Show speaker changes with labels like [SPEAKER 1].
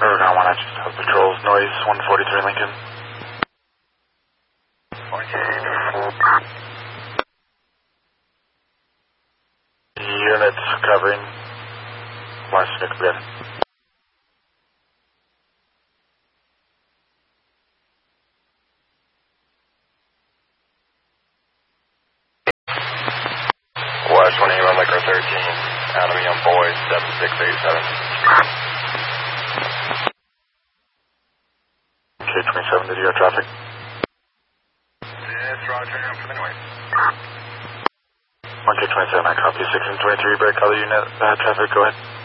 [SPEAKER 1] Oregon 1, I just have patrols, noise 143 Lincoln. Units covering. Last unit good.
[SPEAKER 2] West 21 Micro 13, Anatomy on Boys 7687.
[SPEAKER 1] K27, did you have traffic?
[SPEAKER 2] Yes, Roger, I'm coming away.
[SPEAKER 1] 1K27, I copy. 6 and 23, break other unit, traffic, go ahead.